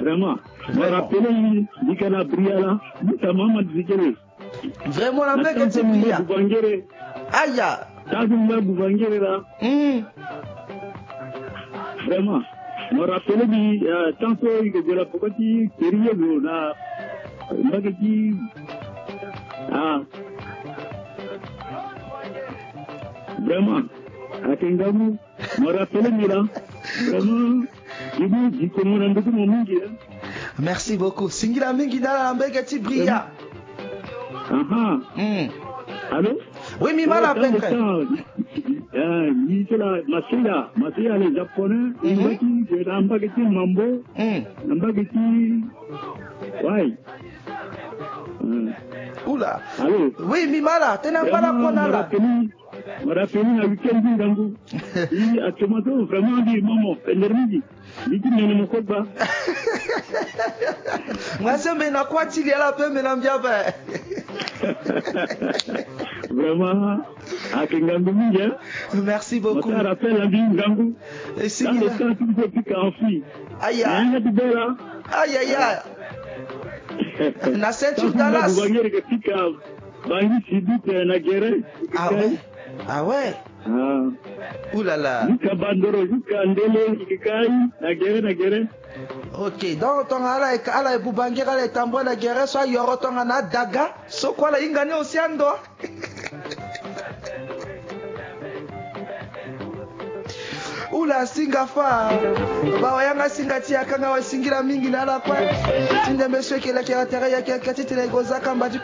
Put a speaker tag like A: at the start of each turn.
A: Vraiment. Me rappelez Nikana Briala, Mutamama Zikere.
B: Vraiment la mec est Bria. Aïe.
A: Tazumba Bouvangere là. Vraiment. Me rappelez tantôt de la Pocati, période là. Magati. Vraiment. À Kengamu, me rappelez là. Vraiment.
B: Merci beaucoup. Singila mingi na la mbegeti Bria.
A: Allô?
B: Oui, mi mala pekre.
A: Masaya les japonais, mbageti mambo, mbageti ouais.
B: Oula.
A: Allô?
B: Oui, mi mala, tena mala konala.
A: Me rappelle la week-end d'Ango. Il a tomato vraiment dit maman, l'énergie. Il dit mais ne pas.
B: Moi c'est mais na quoi tu la paix mais n'ambia pas.
A: Vraiment à Kingango mingi.
B: Merci beaucoup.
A: Ça rappelle la vie d'Ango.
B: Et c'est
A: le temps tout petit en fille.
B: Aïe
A: aïe.
B: Aïe aïe aïe. Na ceinture Dallas.
A: Vous voyez que pika bangi sidite na guerre.
B: Ah ouais. Ah ouais. Ouh là là. Ok, donc ton ala bubangira le tambo la guerre soit yoro ton ana daga so quoi la ingane aussi ando. Ula singafa ba yanga singati akanga wa singira mingi na la kwa tinde monsieur kila kera tere ya kati tele goza kamba